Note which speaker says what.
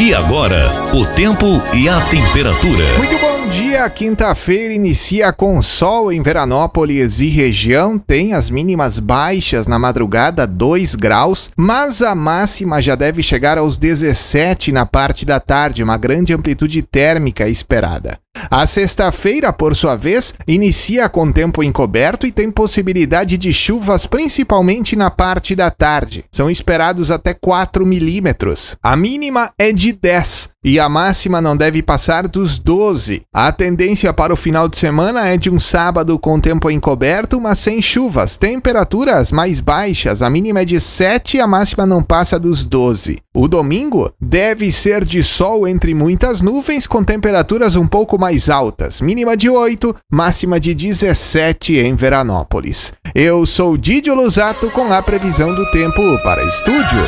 Speaker 1: E agora, o tempo e a temperatura.
Speaker 2: Muito bom dia, quinta-feira inicia com sol em Veranópolis e região, tem as mínimas baixas na madrugada, 2 graus, mas a máxima já deve chegar aos 17 na parte da tarde, uma grande amplitude térmica esperada. A sexta-feira, por sua vez, inicia com tempo encoberto e tem possibilidade de chuvas principalmente na parte da tarde. São esperados até 4 milímetros. A mínima é de 10 e a máxima não deve passar dos 12. A tendência para o final de semana é de um sábado com tempo encoberto, mas sem chuvas. Temperaturas mais baixas, a mínima é de 7 e a máxima não passa dos 12. O domingo deve ser de sol entre muitas nuvens, com temperaturas um pouco mais altas, mínima de 8, máxima de 17 em Veranópolis. Eu sou Didio Losato com a previsão do tempo para estúdio.